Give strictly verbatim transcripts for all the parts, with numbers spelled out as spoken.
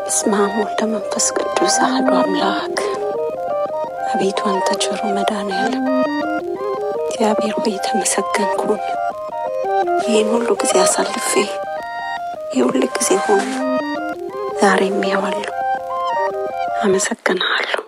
በስመ አብ ወወልድ ወመንፈስ ቅዱስ አሐዱ አምላክ። አቤቱ አንተ ቸሩ መድኃኔዓለም እግዚአብሔር ሆይ ተመሰገንክ ሁን። ይህን ሁሉ ጊዜ አሳልፌ ይህ ሁሉ ጊዜ ሆኖ ዛሬም ያዋለሁ አመሰግናለሁ።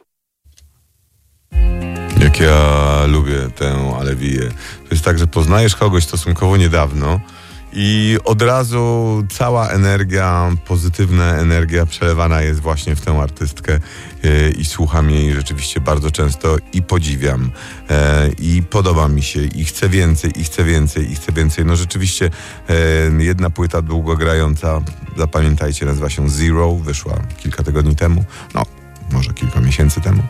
Jak ja lubię tę Alewiję. To jest tak, że poznajesz kogoś stosunkowo niedawno i od razu cała energia, pozytywna energia przelewana jest właśnie w tę artystkę e, i słucham jej rzeczywiście bardzo często i podziwiam e, i podoba mi się i chcę więcej, i chcę więcej, i chcę więcej. No rzeczywiście e, jedna płyta długogrająca, zapamiętajcie, nazywa się Zero, wyszła kilka tygodni temu, no może kilka miesięcy temu.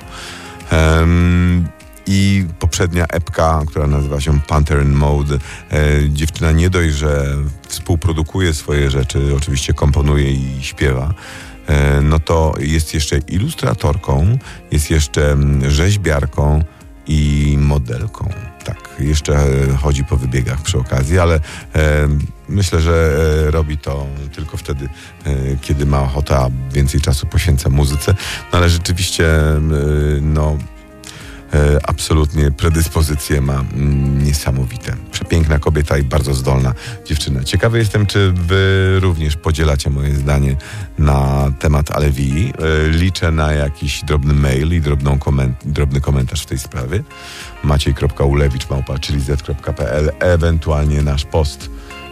Um, I poprzednia epka, która nazywa się Panther in Mode. E, dziewczyna nie dość, że współprodukuje swoje rzeczy, oczywiście komponuje i śpiewa, e, no to jest jeszcze ilustratorką, jest jeszcze rzeźbiarką i modelką. Tak, jeszcze chodzi po wybiegach przy okazji, ale e, myślę, że e, robi to tylko wtedy, e, kiedy ma ochotę, a więcej czasu poświęca muzyce. No ale rzeczywiście, e, no... E, absolutnie predyspozycje ma mm, niesamowite. Przepiękna kobieta i bardzo zdolna dziewczyna. Ciekawy jestem, czy wy również podzielacie moje zdanie na temat Alewii. E, liczę na jakiś drobny mail i drobną koment- drobny komentarz w tej sprawie. maciej kropka ulewicz małpa chili zet kropka pe el, ewentualnie nasz post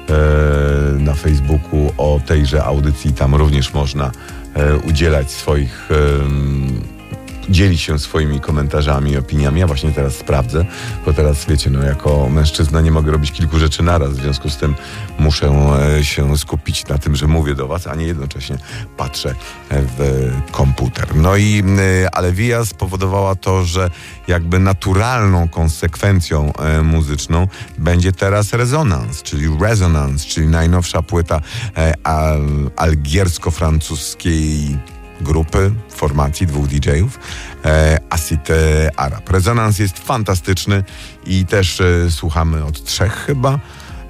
e, na Facebooku o tejże audycji. Tam również można e, udzielać swoich e, dzielić się swoimi komentarzami i opiniami. Ja właśnie teraz sprawdzę, bo teraz, wiecie, no jako mężczyzna nie mogę robić kilku rzeczy naraz, w związku z tym muszę e, się skupić na tym, że mówię do was, a nie jednocześnie patrzę w komputer. No i e, Alewia spowodowała to, że jakby naturalną konsekwencją e, muzyczną będzie teraz Rezonans, czyli Resonance, czyli najnowsza płyta e, al, algiersko-francuskiej grupy, formacji dwóch didżejów, e, Acid Arab. Rezonans jest fantastyczny i też e, słuchamy od trzech chyba e,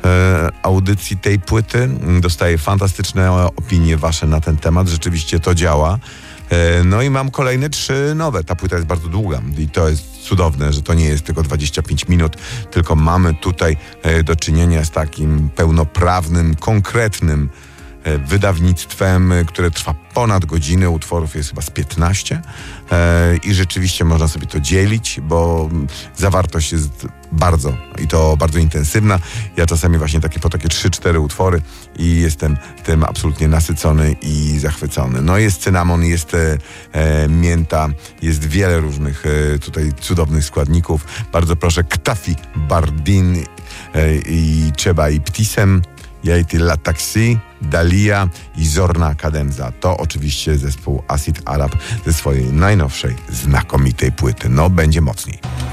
audycji tej płyty. Dostaję fantastyczne opinie wasze na ten temat. Rzeczywiście to działa. E, no i mam kolejne trzy nowe. Ta płyta jest bardzo długa i to jest cudowne, że to nie jest tylko dwadzieścia pięć minut, tylko mamy tutaj e, do czynienia z takim pełnoprawnym, konkretnym wydawnictwem, które trwa ponad godzinę, utworów jest chyba z piętnaście e, i rzeczywiście można sobie to dzielić, bo zawartość jest bardzo i to bardzo intensywna. Ja czasami właśnie takie po takie trzy cztery utwory i jestem tym absolutnie nasycony i zachwycony. No jest cynamon, jest e, mięta, jest wiele różnych e, tutaj cudownych składników. Bardzo proszę, Ktafi Bardin e, i Cheba i Ptisem, Yaiti La Taxi, Dalia i Zorna Kademza. To oczywiście zespół Acid Arab ze swojej najnowszej, znakomitej płyty. No, będzie mocniej.